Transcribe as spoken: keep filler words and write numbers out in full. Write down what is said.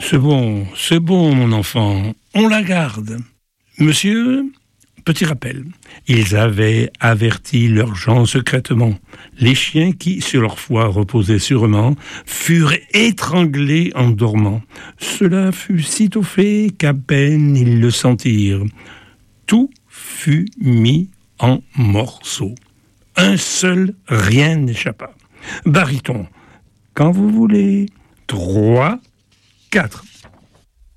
C'est bon, c'est bon, mon enfant, on la garde. Monsieur, petit rappel, ils avaient averti leurs gens secrètement. Les chiens qui, sur leur foi, reposaient sûrement, furent étranglés en dormant. Cela fut sitôt fait qu'à peine ils le sentirent. Tout fut mis en morceaux. Un seul, rien n'échappa. Baryton, quand vous voulez. Trois, quatre.